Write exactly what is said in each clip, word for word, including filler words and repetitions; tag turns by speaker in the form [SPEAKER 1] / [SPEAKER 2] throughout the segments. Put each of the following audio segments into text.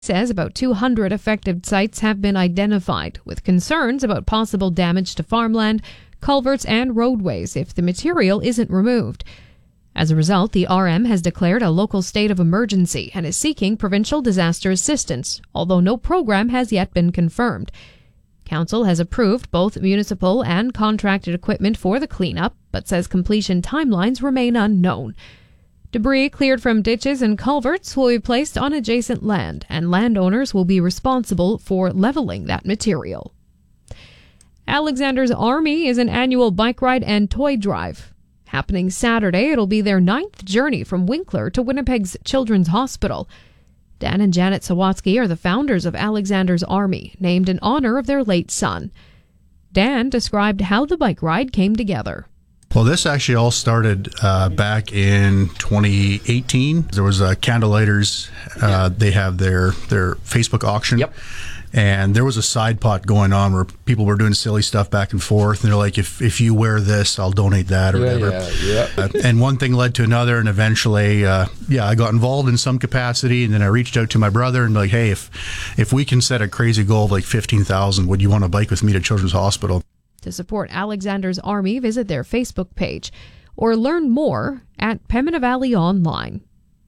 [SPEAKER 1] Says about two hundred affected sites have been identified, with concerns about possible damage to farmland, culverts, and roadways if the material isn't removed. As a result, the R M has declared a local state of emergency and is seeking provincial disaster assistance, although no program has yet been confirmed. Council has approved both municipal and contracted equipment for the cleanup, but says completion timelines remain unknown. Debris cleared from ditches and culverts will be placed on adjacent land, and landowners will be responsible for leveling that material. Alexander's Army is an annual bike ride and toy drive. Happening Saturday, it'll be their ninth journey from Winkler to Winnipeg's Children's Hospital. Dan and Janet Sawatsky are the founders of Alexander's Army, named in honor of their late son. Dan described how the bike ride came together.
[SPEAKER 2] Well, this actually all started uh, back in twenty eighteen. There was uh, Candlelighters. Uh, they have their, their Facebook auction.
[SPEAKER 3] Yep.
[SPEAKER 2] And there was a side pot going on where people were doing silly stuff back and forth. And they're like, if if you wear this, I'll donate that or
[SPEAKER 3] yeah,
[SPEAKER 2] whatever.
[SPEAKER 3] Yeah, yeah.
[SPEAKER 2] Uh, and one thing led to another. And eventually, uh, yeah, I got involved in some capacity. And then I reached out to my brother and like, hey, if if we can set a crazy goal of like fifteen thousand, would you want to bike with me to Children's Hospital?
[SPEAKER 1] To support Alexander's Army, visit their Facebook page or learn more at Pembina Valley Online.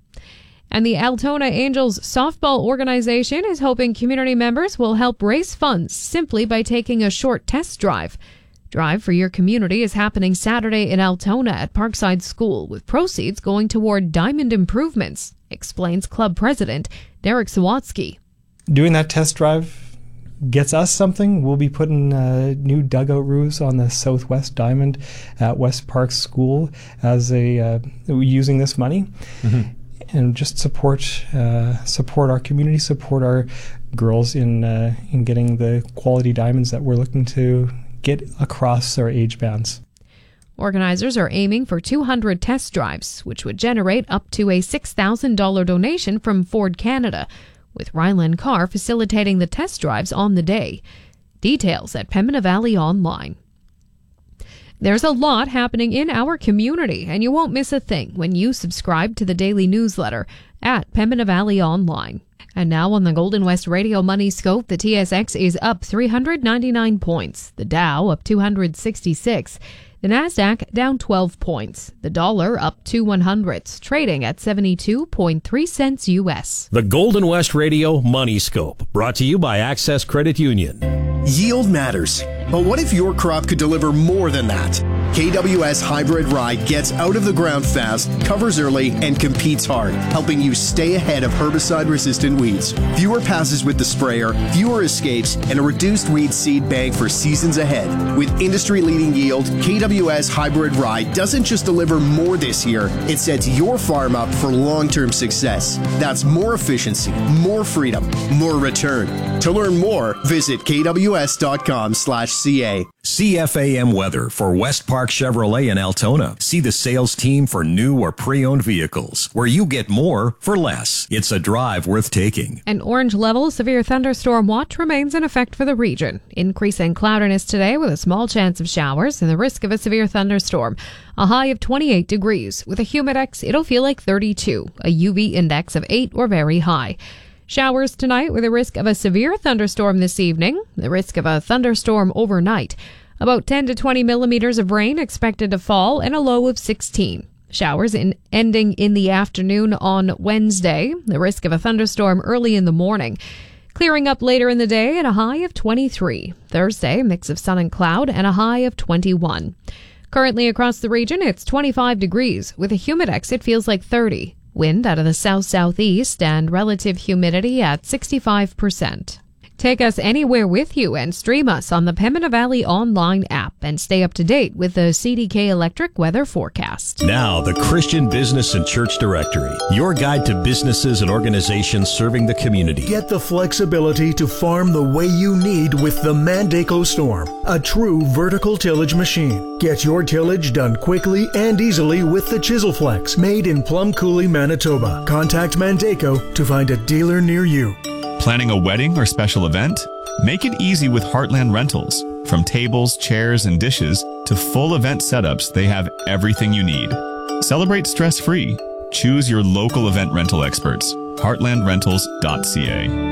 [SPEAKER 1] And the Altona Angels softball organization is hoping community members will help raise funds simply by taking a short test drive. Drive for Your Community is happening Saturday in Altona at Parkside School, with proceeds going toward diamond improvements, explains club president Derek Sawatsky.
[SPEAKER 4] Doing that test drive gets us something. We'll be putting uh, new dugout roofs on the Southwest Diamond at West Park School as a uh, using this money. Mm-hmm. And just support uh, support our community, support our girls in uh, in getting the quality diamonds that we're looking to get across our age bands.
[SPEAKER 1] Organizers are aiming for two hundred test drives, which would generate up to a six thousand dollars donation from Ford Canada, with Ryland Carr facilitating the test drives on the day. Details at Pembina Valley Online. There's a lot happening in our community, and you won't miss a thing when you subscribe to the daily newsletter at Pembina Valley Online. And now on the Golden West Radio Money Scope, the T S X is up three hundred ninety-nine points, the Dow up two hundred sixty-six, the Nasdaq down twelve points, the dollar up two one hundredths, trading at seventy-two point three cents U S.
[SPEAKER 5] The Golden West Radio Money Scope, brought to you by Access Credit Union.
[SPEAKER 6] Yield matters, but what if your crop could deliver more than that? K W S Hybrid Rye gets out of the ground fast, covers early, and competes hard, helping you stay ahead of herbicide-resistant weeds. Fewer passes with the sprayer, fewer escapes, and a reduced weed seed bank for seasons ahead. With industry-leading yield, K W S Hybrid Rye doesn't just deliver more this year, it sets your farm up for long-term success. That's more efficiency, more freedom, more return. To learn more, visit K W S dot com slash C A.
[SPEAKER 7] C F A M weather for West Park Chevrolet in Altona. See the sales team for new or pre-owned vehicles, where you get more for less. It's a drive worth taking.
[SPEAKER 1] An orange level severe thunderstorm watch remains in effect for the region. Increasing cloudiness today with a small chance of showers and the risk of a severe thunderstorm. A high of twenty-eight degrees. With a humidex, it'll feel like thirty-two. A U V index of eight or very high. Showers tonight with a risk of a severe thunderstorm this evening. The risk of a thunderstorm overnight. About ten to twenty millimeters of rain expected to fall and a low of sixteen. Showers in ending in the afternoon on Wednesday. The risk of a thunderstorm early in the morning. Clearing up later in the day and a high of twenty-three. Thursday, a mix of sun and cloud and a high of twenty-one. Currently across the region, it's twenty-five degrees. With a humidex, it feels like thirty. Wind out of the south-southeast and relative humidity at sixty-five percent. Take us anywhere with you and stream us on the Pembina Valley Online app and stay up to date with the C D K Electric weather forecast.
[SPEAKER 5] Now, the Christian Business and Church Directory, your guide to businesses and organizations serving the community.
[SPEAKER 8] Get the flexibility to farm the way you need with the Mandaco Storm, a true vertical tillage machine. Get your tillage done quickly and easily with the Chiselflex, made in Plum Coulee, Manitoba. Contact Mandaco to find a dealer near you.
[SPEAKER 9] Planning a wedding or special event? Make it easy with Heartland Rentals. From tables, chairs, and dishes to full event setups, they have everything you need. Celebrate stress-free. Choose your local event rental experts. heartland rentals dot c a.